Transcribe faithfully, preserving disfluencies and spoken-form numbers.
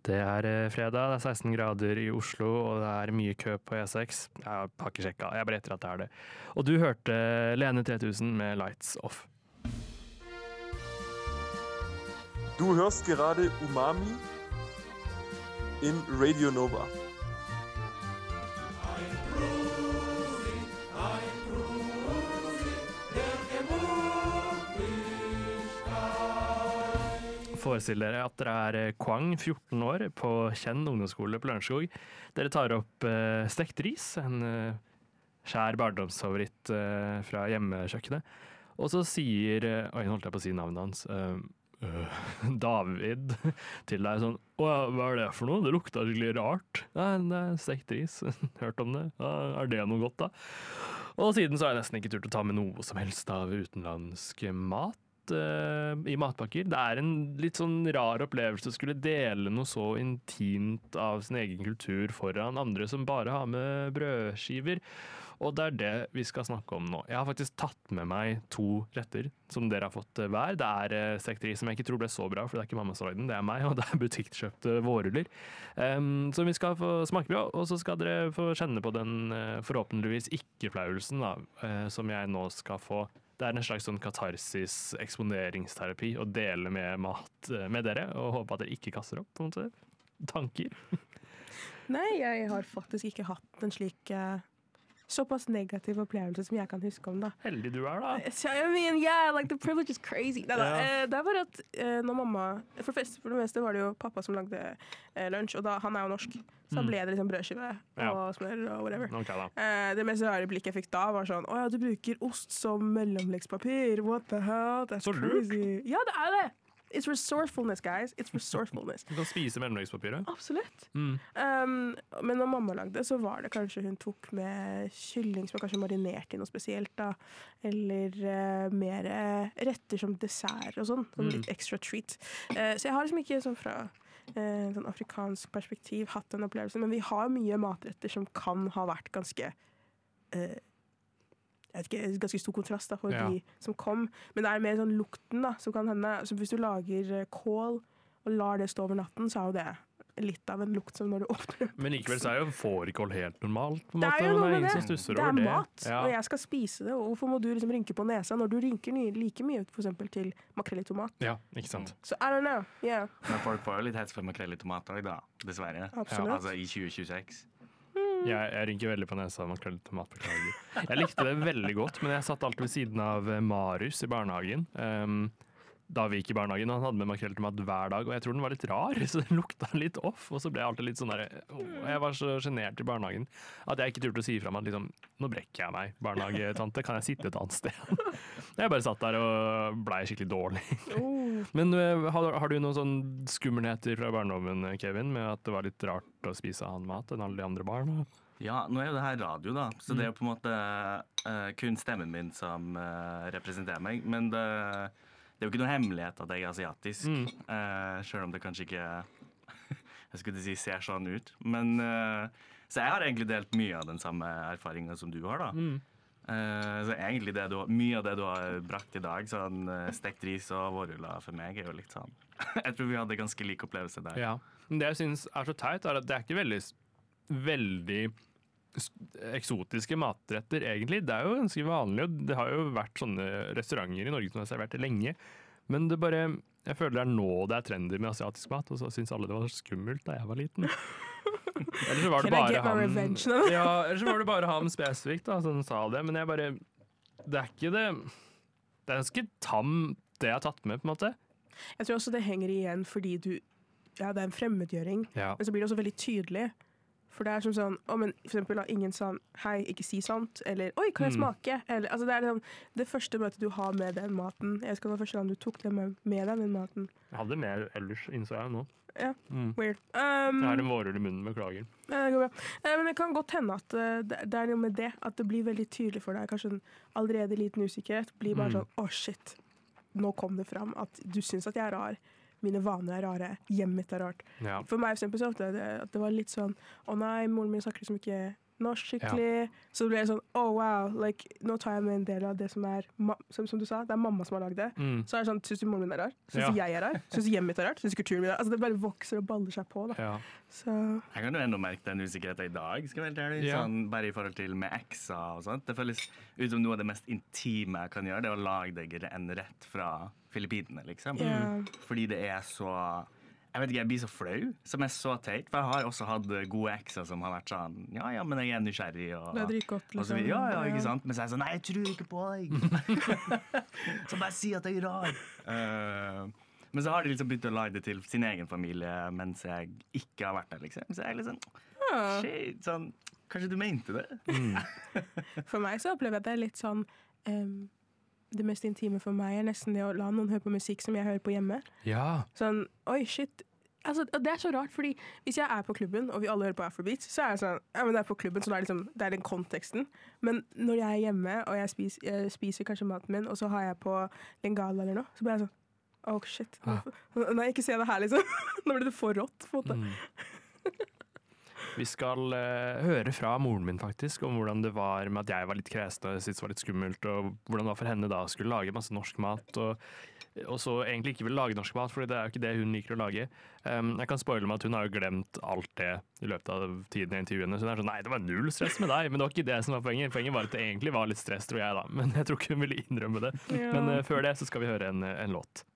Det er eh, fredag, det er seksten grader i Oslo, og det er mye kø på E seks. Jeg har ikke sjekka, jeg bare gjetter at det er det. Og du hørte Lene tre tusen med Lights Off. Du hörst gerade Umami in Radio Nova. Forestill dere at dere er Kwang, fjorten år, på Kjenn ungdomsskole på Lørenskog. Dere tar opp eh, stekt ris, en eh, skjær barndomsfavoritt eh, fra hjemmekjøkkenet. Og så sier, eh, oi, nå holdt jeg på å si navnet hans, eh, øh, David til deg sånn, «Å, hva er det for noe? Det lukter skikkelig rart.» «Nei, det er stekt ris. Hørt om det? Ja, er det noe godt da?» Og siden så har jeg nesten ikke turt å ta med noe som helst av utenlandsk mat i matpakker. Det er en litt sånn rar opplevelse å skulle dele noe så intimt av sin egen kultur foran andre som bare har med brødskiver. Og det er det vi skal snakke om nå. Jeg har faktisk tatt med meg to retter som dere har fått hver. Det er stekt ris som jeg ikke tror ble så bra, for det er ikke mamma som lagde den, det er meg, og det er butikkjøpte vårruller. Um, som vi skal få smake på, og så skal dere få kjenne på den uh, forhåpentligvis ikke-flauelsen da, uh, som jeg nå skal få. Det er en slags sånn katarsis eksponeringsterapi å dele med mat med dere, og håpe at dere ikke kaster opp på en måte. Tanker? Nei, jeg har faktisk ikke hatt en slik uh, såpass negativ opplevelse som jeg kan huske om da. Heldig du er da. I mean, yeah, like the privilege is crazy. Nei, da, Ja. uh, det er bare at uh, når mamma, for, fest, for det meste var det jo pappa som lagde uh, lunsj, og da, han er jo norsk, så da ble det liksom brødskive og Ja. smør og whatever. Ok da. Uh, det mest rare blikket jeg fikk da var sånn, åja, du bruker ost som mellomleggspapir, what the hell, that's Så lurt. crazy. Ja, det er det! It's resourcefulness, guys. It's resourcefulness. Du kan spise mellomleggspapiret. Absolutt. Mm. Um, men når mamma lagde, så var det kanskje hun tok med kylling som var kanskje marinert i noe spesielt, da. Eller uh, mer uh, retter som dessert og sånn. Sånn Mm. litt extra treat. Uh, så jeg har liksom ikke sånn fra uh, sånn afrikansk perspektiv hatt den opplevelsen, men vi har mye matretter som kan ha vært ganske uh, jeg vet ikke, ganske stor kontrast da, for Ja. de som kom. Men det er mer sånn lukten da, som kan hende. Så hvis du lager uh, kål og lar det stå over natten, så er jo det litt av en lukt som når du åpner. Men likevel så er jo fårikål helt normalt, på en Det måte. er jo og noe det er med ingen som det. stusser Det er over det. mat, Ja. og jeg skal spise det. Og hvorfor må du liksom rynke på nesa når du rynker ny- like mye for eksempel til makrell i tomat? Ja, ikke sant. Så I don't know. Yeah, Men folk får jo litt hets for makrell i tomat òg, da. Dessverre. absolutt. Altså i tjue tjueseks. Jeg, jeg rynker veldig på nesa av makrell i tomat, beklager. Jeg likte det veldig godt, men jeg satt alltid ved siden av Marius i barnehagen. Um, da vi gikk i barnehagen, og han hadde med makrell i tomat hver dag, og jeg tror den var litt rar, så den lukta litt off, og så ble jeg alltid litt sånn der, åh, jeg var så genert i barnehagen, at jeg ikke turte å si fra meg at liksom, nå brekker jeg meg, barnehagetante, kan jeg sitte et annet sted? Jeg bare satt der og ble skikkelig dårlig. Oh. Men uh, har, har du noen sånn skummelheter fra barndommen, Kevin, med at det var litt rart å spise annen mat enn alle de andre barn? Ja, nå er jo det her radio, da, så det er jo på en måte eh, kun stemmen min som eh, representerer meg. Men det, det er jo ikke noe hemmelighet at jeg er asiatisk, Mm. eh, selv om det kanskje ikke jeg skulle si ser sånn ut. Men, eh, så jeg har egentlig delt mye av den samme erfaringen som du har, da. Mm. Eh, så egentlig det du, mye av det du har brakt i dag, sånn eh, stekt ris og vårruller for meg, er jo litt sånn jeg tror vi hadde ganske lik opplevelse der. Ja, men det jeg synes er så teit er at det er ikke veldig, veldig eksotiske matretter egentlig. Det er jo ganske vanlig, og det har jo vært sånne restauranter i Norge som har servert det lenge. Men det bare, jeg føler det er nå det er trendy med asiatisk mat, og så synes alle det var skummelt da jeg var liten. Eller så var det Can I bare get my han, revenge nå? ja, eller så var det bare han spesifikt da, som sa det, men jeg bare, det er ikke det, det er ganske tam det jeg har tatt med på en måte. Jeg tror også det henger igjen fordi du, ja, det er en fremmedgjøring, Ja. men så blir det også veldig tydelig. For det er som sånn, å, men for eksempel, da, ingen sa hei, ikke si sånt, eller oi, kan jeg Mm. smake? Eller, altså, det er liksom, det første møtet du har med den maten. Jeg skal være første gang du tok det med, med deg, den maten. Jeg hadde mer ellers, innså jeg nå. Ja, Mm. weird. Um, Jeg har en vårrull i munnen, beklager. Ja, det går bra. Eh, Men det kan godt hende at eh, det det er noe med det, at det blir veldig tydelig for deg. Kanskje en allerede liten usikkerhet blir bare Mm. sånn, åh shit, nå kom det fram at du synes at jeg er rar. Mine vaner er rare, hjemmet mitt er rart. Ja. For meg for eksempel så ofte det, at det var litt sånn, å nei, moren min snakker liksom ikke norsk skikkelig. Så ble jeg sånn, oh wow, like, nå tar jeg med en del av det som er, ma som, som du sa, det er mamma som har lagd det. Mm. Så er det sånn, synes du moren min er rar? Synes Ja. du jeg er rar? Synes du hjemmet mitt er rart? Synes du kulturen min er rar? Altså det bare vokser og baller seg på da. Ja. Så, Jeg kan jo ennå merke den usikkerheten i dag, skal jeg være helt ærlig. Ja. Sånn, bare i forhold til med ekser og sånt. Det føles ut som noe av det mest intime jeg kan gjøre, det er å lage deg en rett fra Filippinene, liksom. ja. Fordi det er så Jeg vet ikke, jeg blir så flau, som er så teit. For jeg har også hatt gode ekser som har vært sånn ja, ja, men jeg er nysgjerrig. Og, Det er dritgodt, og så liksom. videre. Ja, ja, ikke sant? Men så er jeg sånn nei, jeg tror ikke på deg. Så bare si at jeg er rar. Uh, men så har de liksom begynt å lage det til sin egen familie mens jeg ikke har vært der, liksom. Så jeg er litt sånn Ja. shit, sånn kanskje du mente det? Mm. For meg så opplever jeg det litt sånn, um, det mest intime for meg er nesten det å la noen høre på musikk som jeg hører på hjemme. Ja. Sånn, oi, shit. Altså, og det er så rart, fordi hvis jeg er på klubben, og vi alle hører på Afrobeats, så er det sånn, ja, men det er på klubben, så det er, liksom, det er den konteksten. Men når jeg er hjemme, og jeg spiser, jeg spiser kanskje maten min, og så har jeg på Lingala eller noe, så blir jeg sånn, oh shit. Ah. Nei, ikke se det her, liksom. Nå blir det for rått, på en måte. Mm. Vi skal uh, høre fra moren min faktisk om hvordan det var med at jeg var litt kresen og syntes det var litt skummelt, og hvordan det var for henne da å skulle lage masse norsk mat, og, og så egentlig ikke vil lage norsk mat, for det er jo ikke det hun liker å lage. Um, jeg kan spoile med at hun har jo glemt alt det i løpet av tiden i intervjuene, så hun er sånn, nei, det var null stress med deg, men det var ikke det som var poenget. Poenget var at det egentlig var litt stress, tror jeg da, men jeg tror ikke hun ville innrømme det. Ja. Men uh, før det så skal vi høre en, en låt.